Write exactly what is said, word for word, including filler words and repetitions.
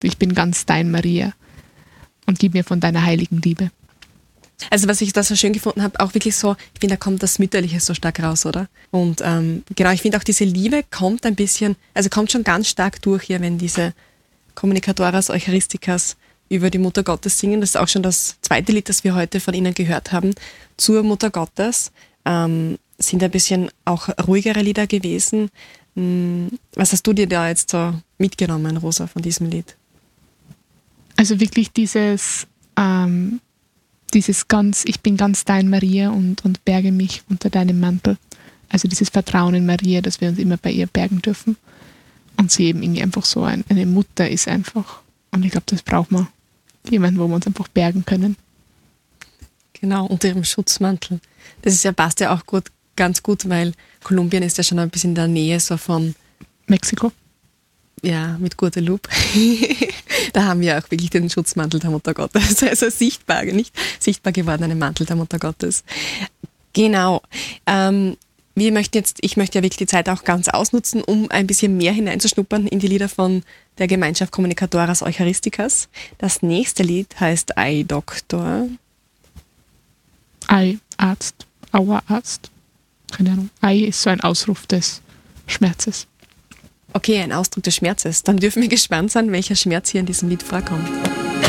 Ich bin ganz dein Maria und gib mir von deiner heiligen Liebe. Also was ich da so schön gefunden habe, auch wirklich so, ich finde, da kommt das Mütterliche so stark raus, oder? Und ähm, genau, ich finde auch diese Liebe kommt ein bisschen, also kommt schon ganz stark durch hier, wenn diese Communicatoras Eucharisticas über die Mutter Gottes singen. Das ist auch schon das zweite Lied, das wir heute von Ihnen gehört haben, zur Mutter Gottes. Ähm, sind ein bisschen auch ruhigere Lieder gewesen. Was hast du dir da jetzt so mitgenommen, Rosa, von diesem Lied? Also wirklich dieses... Ähm Dieses ganz, ich bin ganz dein Maria und, und berge mich unter deinem Mantel. Also dieses Vertrauen in Maria, dass wir uns immer bei ihr bergen dürfen. Und sie eben irgendwie einfach so ein, eine Mutter ist einfach. Und ich glaube, das braucht man. Jemanden, wo wir uns einfach bergen können. Genau, unter ihrem Schutzmantel. Das ist ja, passt ja auch gut, ganz gut, weil Kolumbien ist ja schon ein bisschen in der Nähe so von Mexiko. Ja, mit Guadeloupe. Da haben wir auch wirklich den Schutzmantel der Mutter Gottes. Also sichtbar, nicht sichtbar gewordenen Mantel der Mutter Gottes. Genau. Ähm, wir möchten jetzt, ich möchte ja wirklich die Zeit auch ganz ausnutzen, um ein bisschen mehr hineinzuschnuppern in die Lieder von der Gemeinschaft Communicatoras Eucharisticas. Das nächste Lied heißt Ei Doktor. Ei Arzt, Aua Arzt. Keine Ahnung. Ei ist so ein Ausruf des Schmerzes. Okay, ein Ausdruck des Schmerzes. Dann dürfen wir gespannt sein, welcher Schmerz hier in diesem Lied vorkommt.